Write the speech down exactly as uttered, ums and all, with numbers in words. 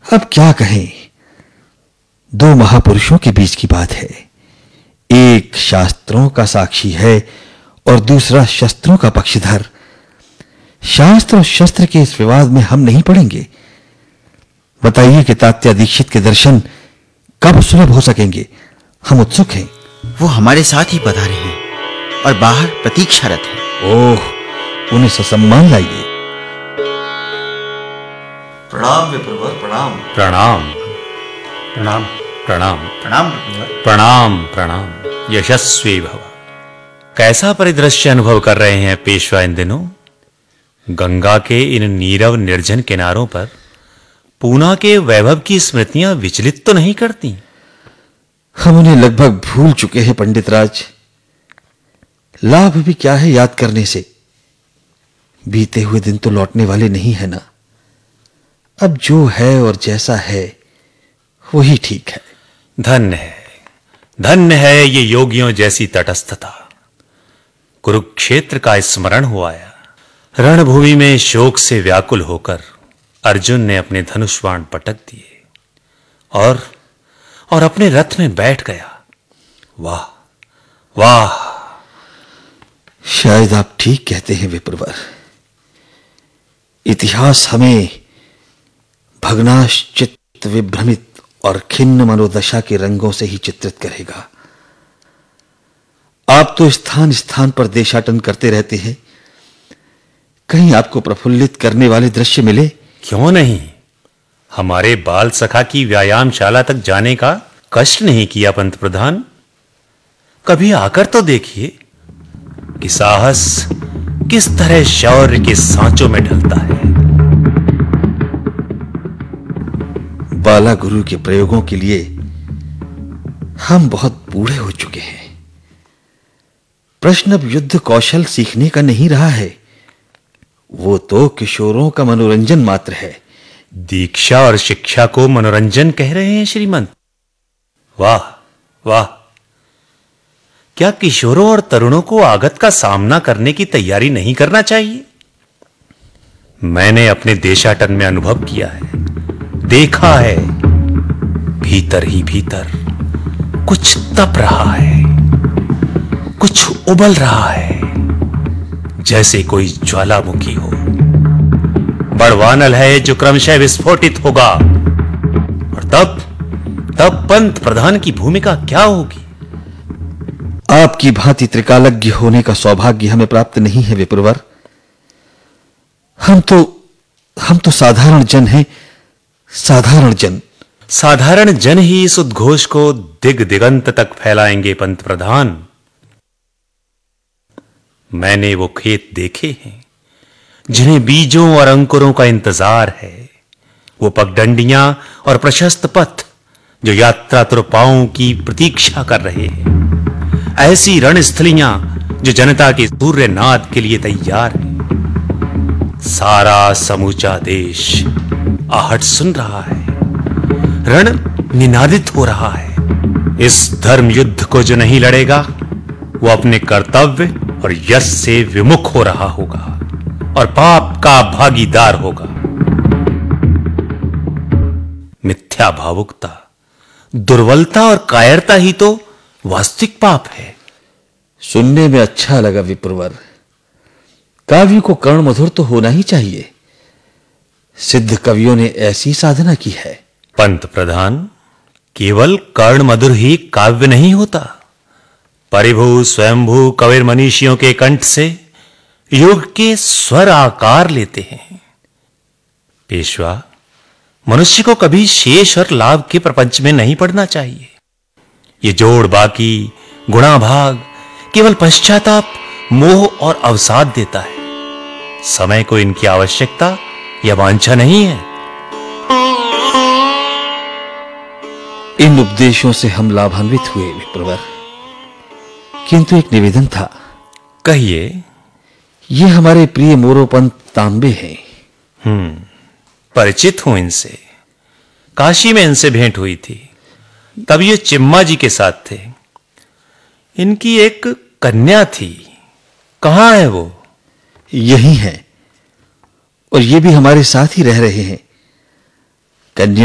अब क्या कहें, दो महापुरुषों के बीच की बात है। एक शास्त्रों का साक्षी है और दूसरा शस्त्रों का पक्षधर। शास्त्र और शस्त्र के इस विवाद में हम नहीं पड़ेंगे। बताइए कि तात्या दीक्षित के दर्शन कब सुलभ हो सकेंगे? हम उत्सुक हैं। वो हमारे साथ ही पधारे हैं और बाहर प्रतीक्षारत हैं। ओह, उन्हें ससम्मान लाइए। प्रणाम विप्रवर, प्रणाम। प्रणाम प्रणाम प्रणाम प्रणाम। प्रणाम प्रणाम। यशस्वी भव। कैसा परिदृश्य अनुभव कर रहे हैं पेशवा इन दिनों? गंगा के इन नीरव निर्जन किनारों पर पूना के वैभव की स्मृतियां विचलित तो नहीं करती? हम उन्हें लगभग भूल चुके हैं पंडित राज। लाभ भी क्या है याद करने से? बीते हुए दिन तो लौटने वाले नहीं है ना। अब जो है और जैसा है वही ठीक है। धन्य है, धन्य है ये योगियों जैसी तटस्थता। कुरुक्षेत्र का स्मरण हो आया। रणभूमि में शोक से व्याकुल होकर अर्जुन ने अपने धनुष बाण पटक दिए और और अपने रथ में बैठ गया। वाह वाह। शायद आप ठीक कहते हैं विप्रवर। इतिहास हमें भग्नाश्चित्त, विभ्रमित और खिन्न मनोदशा के रंगों से ही चित्रित करेगा। आप तो स्थान स्थान पर देशाटन करते रहते हैं। कहीं आपको प्रफुल्लित करने वाले दृश्य मिले? क्यों नहीं, हमारे बाल सखा की व्यायामशाला तक जाने का कष्ट नहीं किया पंत प्रधान। कभी आकर तो देखिए कि साहस किस तरह शौर्य के सांचों में ढलता है। बाला गुरु के प्रयोगों के लिए हम बहुत बूढ़े हो चुके हैं। प्रश्न अब युद्ध कौशल सीखने का नहीं रहा है, वो तो किशोरों का मनोरंजन मात्र है। दीक्षा और शिक्षा को मनोरंजन कह रहे हैं श्रीमंत? वाह वाह। क्या किशोरों और तरुणों को आगत का सामना करने की तैयारी नहीं करना चाहिए? मैंने अपने देशाटन में अनुभव किया है, देखा है। भीतर ही भीतर कुछ तप रहा है, कुछ उबल रहा है, जैसे कोई ज्वालामुखी हो। बड़वानल है जो क्रमशः विस्फोटित होगा। और तब तब पंत प्रधान की भूमिका क्या होगी? आपकी भांति त्रिकालज्ञ होने का सौभाग्य हमें प्राप्त नहीं है विप्रवर। हम तो हम तो साधारण जन हैं, साधारण जन। साधारण जन ही इस उद्घोष को दिग दिगंत तक फैलाएंगे पंत प्रधान। मैंने वो खेत देखे हैं जिन्हें बीजों और अंकुरों का इंतजार है, वो पगडंडियां और प्रशस्त पथ जो यात्रा तुरपाओं की प्रतीक्षा कर रहे हैं, ऐसी रणस्थलियां जो जनता के सूर्यनाद के लिए तैयार है। सारा समूचा देश आहट सुन रहा है, रण निनादित हो रहा है। इस धर्म युद्ध को जो नहीं लड़ेगा वो अपने कर्तव्य और यश से विमुख हो रहा होगा और पाप का भागीदार होगा। मिथ्या भावुकता, दुर्बलता और कायरता ही तो वास्तविक पाप है। सुनने में अच्छा लगा विप्रवर। काव्य को कर्ण मधुर तो होना ही चाहिए। सिद्ध कवियों ने ऐसी साधना की है। पंत प्रधान, केवल कर्ण मधुर ही काव्य नहीं होता। परिभू स्वयंभू कविर मनीषियों के कंठ से युग के स्वर आकार लेते हैं। पेशवा, मनुष्य को कभी शेष और लाभ के प्रपंच में नहीं पड़ना चाहिए। ये जोड़ बाकी, गुणा भाग केवल पश्चाताप, मोह और अवसाद देता है। समय को इनकी आवश्यकता या वांछा नहीं है। इन उपदेशों से हम लाभान्वित हुए विप्रवर, किंतु एक निवेदन था। कहिए। ये हमारे प्रिय मोरोपंत तांबे हैं। हम्म परिचित हूं इनसे। काशी में इनसे भेंट हुई थी, तब ये चिम्मा जी के साथ थे। इनकी एक कन्या थी, कहां है वो? यही है, और ये भी हमारे साथ ही रह रहे हैं। कन्या